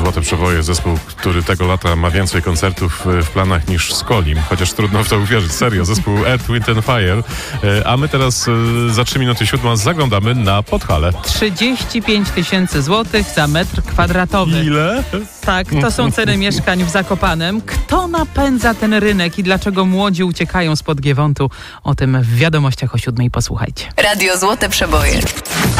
Złote Przeboje, zespół, który tego lata ma więcej koncertów w planach niż Skolim, chociaż trudno w to uwierzyć, serio, zespół Earth, Wind & Fire. A my teraz za 3 minuty 7 zaglądamy na Podhale. 35 000 złotych za metr kwadratowy. Ile? Tak, to są ceny mieszkań w Zakopanem. Kto napędza ten rynek i dlaczego młodzi uciekają spod Giewontu? O tym w wiadomościach o 7:00 posłuchajcie. Radio Złote Przeboje.